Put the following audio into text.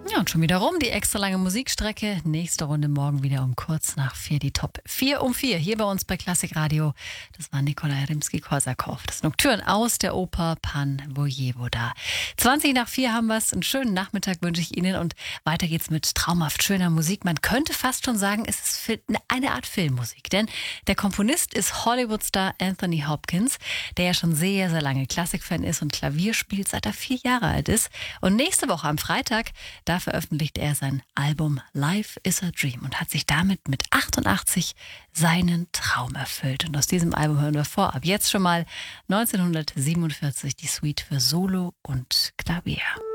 Ja, und schon wieder rum, die extra lange Musikstrecke. Nächste Runde morgen wieder um kurz nach 4, die Top 4 um 4. Hier bei uns bei Klassik Radio. Das war Nikolai Rimski-Korsakow. Das Nocturne aus der Oper Pan Vojevoda. 20 nach 4 haben wir es. Einen schönen Nachmittag wünsche ich Ihnen. Und weiter geht's mit traumhaft schöner Musik. Man könnte fast schon sagen, es ist eine Art Filmmusik. Denn der Komponist ist Hollywood-Star Anthony Hopkins, der ja schon sehr, sehr lange Klassikfan ist und Klavier spielt, seit er 4 Jahre alt ist. Und nächste Woche am Freitag, da veröffentlicht er sein Album Life is a Dream und hat sich damit mit 88 seinen Traum erfüllt. Und aus diesem Album hören wir vorab jetzt schon mal 1947 die Suite für Solo und Klavier.